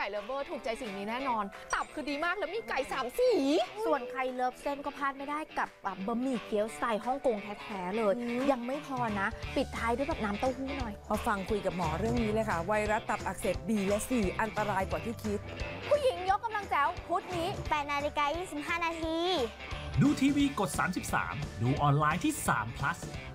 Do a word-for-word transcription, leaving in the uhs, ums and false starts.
เลิฟเวอร์ถูกใจสิ่งนี้แน่นอนตับคือดีมากแล้วมีไก่สามสีส่วนใครเลิฟเส้นก็พลาดไม่ได้กับบะหมี่เกี๊ยวสไตล์ฮ่องกงแท้ๆเลยยังไม่พอนะ ปิดท้ายด้วยแบบน้ำเต้าหู้หน่อยพอฟังคุยกับหมอเรื่องนี้เลยค่ะไวรัสตับอักเสบ บี และ ซี อันตรายกว่าที่คิดผู้หญิงยกกำลังแจ๋วพุธนี้แปดนาฬิกายี่สิบห้านาทีดูทีวีกดสามสิบสามดูออนไลน์ที่สาม plus